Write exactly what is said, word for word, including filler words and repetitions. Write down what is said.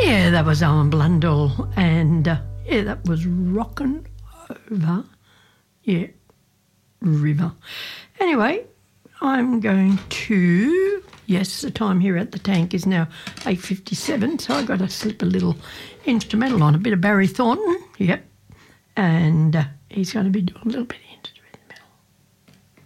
Yeah, that was Owen Blundell, and uh, yeah, that was Rockin' Over, yeah, River. Anyway, I'm going to, yes, the time here at the tank is now eight fifty-seven, so I've got to slip a little instrumental on, a bit of Barry Thornton, yep, and uh, he's going to be doing a little bit of instrumental.